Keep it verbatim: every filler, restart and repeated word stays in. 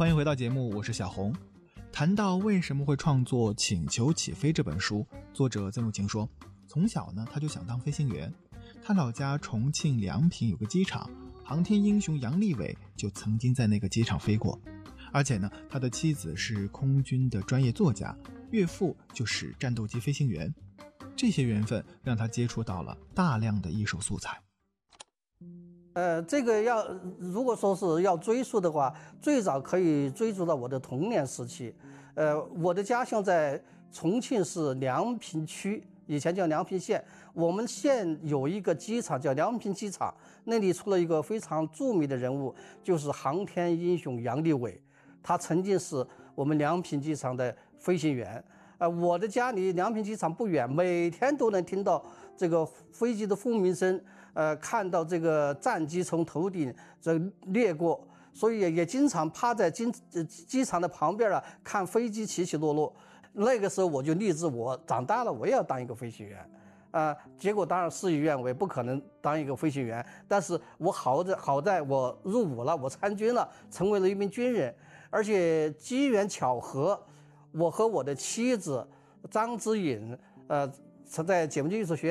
欢迎回到节目，我是小红。谈到为什么会创作《请求起飞》这本书，作者曾路晴说，从小呢他就想当飞行员。他老家重庆梁平有个机场，航天英雄杨利伟就曾经在那个机场飞过。而且呢，他的妻子是空军的专业作家，岳父就是战斗机飞行员。这些缘分让他接触到了大量的艺术素材。 呃，这个要如果说是要追溯的话，最早可以追溯到我的童年时期。呃，我的家乡在重庆市梁平区，以前叫梁平县。我们县有一个机场叫梁平机场，那里出了一个非常著名的人物，就是航天英雄杨利伟。他曾经是我们梁平机场的飞行员。呃，我的家离梁平机场不远，每天都能听到这个飞机的轰鸣声。呃，看到这个战机从头顶这掠过，所以也也经常趴在机机场的旁边啊，看飞机起起落落。那个时候我就立志，我长大了我也要当一个飞行员，啊、呃，结果当然事与愿违，不可能当一个飞行员。但是我好在好在我入伍了，我参军了，成为了一名军人，而且机缘巧合，我和我的妻子张之颖，呃，在解放军艺术学院